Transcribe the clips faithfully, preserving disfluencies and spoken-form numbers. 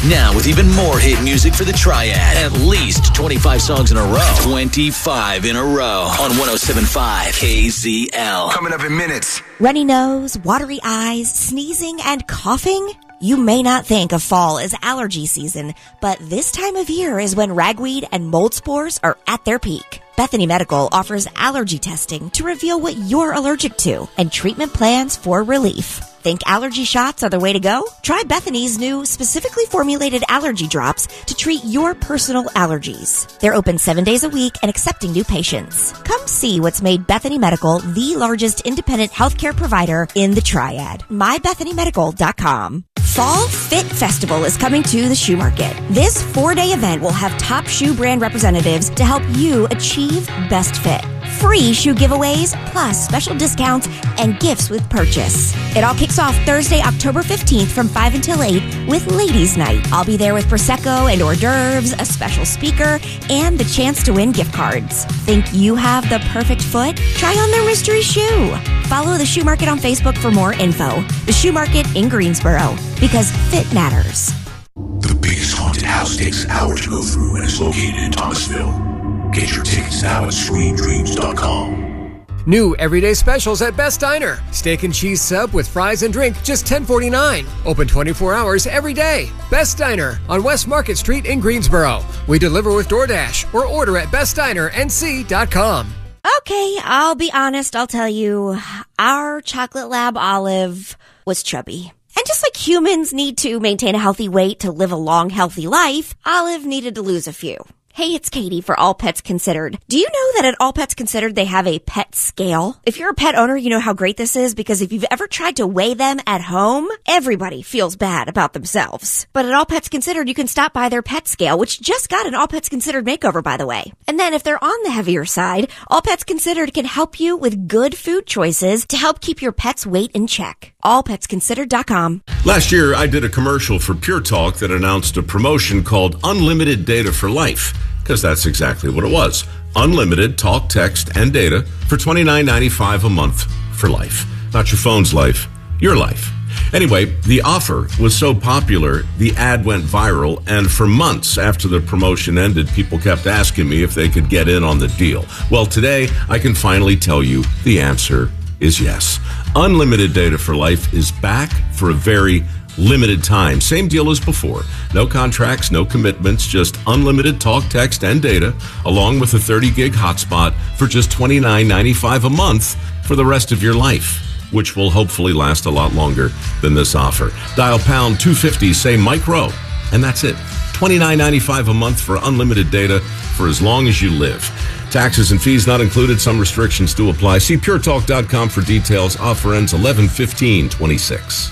Now with even more hit music for the Triad. At least twenty-five songs in a row. twenty-five in a row on one oh seven point five K Z L. Coming up in minutes. Runny nose, watery eyes, sneezing, and coughing? You may not think of fall as allergy season, but this time of year is when ragweed and mold spores are at their peak. Bethany Medical offers allergy testing to reveal what you're allergic to and treatment plans for relief. Think allergy shots are the way to go? Try Bethany's new specifically formulated allergy drops to treat your personal allergies. They're open seven days a week and accepting new patients. Come see what's made Bethany Medical the largest independent healthcare provider in the Triad. my bethany medical dot com. Fall Fit Festival is coming to the Shoe Market. This four-day event will have top shoe brand representatives to help you achieve best fit. Free shoe giveaways, plus special discounts and gifts with purchase. It all kicks off Thursday, October fifteenth from five until eight with Ladies Night. I'll be there with Prosecco and hors d'oeuvres, a special speaker, and the chance to win gift cards. Think you have the perfect foot? Try on their mystery shoe. Follow the Shoe Market on Facebook for more info. The Shoe Market in Greensboro, because fit matters. The biggest haunted house takes an hour to go through and is located in Thomasville. Get your tickets now at screen dreams dot com. New everyday specials at Best Diner. Steak and cheese sub with fries and drink, just ten forty-nine. Open twenty-four hours every day. Best Diner on West Market Street in Greensboro. We deliver with DoorDash or order at best diner n c dot com. Okay, I'll be honest, I'll tell you, our chocolate lab Olive was chubby. And just like humans need to maintain a healthy weight to live a long, healthy life, Olive needed to lose a few. Hey, it's Katie for All Pets Considered. Do you know that at All Pets Considered they have a pet scale? If you're a pet owner, you know how great this is because if you've ever tried to weigh them at home, everybody feels bad about themselves. But at All Pets Considered, you can stop by their pet scale, which just got an All Pets Considered makeover, by the way. And then if they're on the heavier side, All Pets Considered can help you with good food choices to help keep your pet's weight in check. all pets considered dot com. Last year, I did a commercial for Pure Talk that announced a promotion called Unlimited Data for Life. Because that's exactly what it was. Unlimited talk, text, and data for twenty-nine ninety-five a month for life. Not your phone's life, your life. Anyway, the offer was so popular, the ad went viral, and for months after the promotion ended, people kept asking me if they could get in on the deal. Well, today, I can finally tell you the answer is yes. Unlimited Data for Life is back for a very limited time. Same deal as before. No contracts, no commitments, just unlimited talk, text, and data, along with a thirty gig hotspot for just twenty-nine ninety-five a month for the rest of your life, which will hopefully last a lot longer than this offer. Dial pound two fifty, say Mike Rowe, and that's it. twenty-nine ninety-five a month for unlimited data for as long as you live. Taxes and fees not included. Some restrictions do apply. See pure talk dot com for details. Offer ends eleven fifteen twenty-six.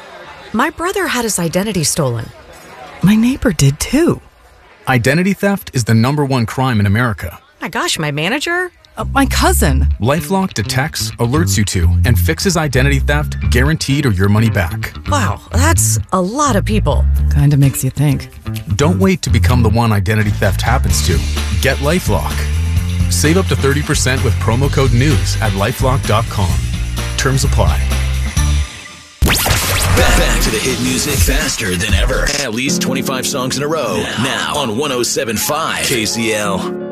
My brother had his identity stolen. My neighbor did too. Identity theft is the number one crime in America. My gosh, my manager? Uh, my cousin. LifeLock detects, alerts you to, and fixes identity theft, guaranteed or your money back. Wow, that's a lot of people. Kinda makes you think. Don't wait to become the one identity theft happens to. Get LifeLock. Save up to thirty percent with promo code NEWS at lifelock dot com. Terms apply. Back to the hit music faster than ever. At least twenty-five songs in a row. Now on one oh seven point five K Z L.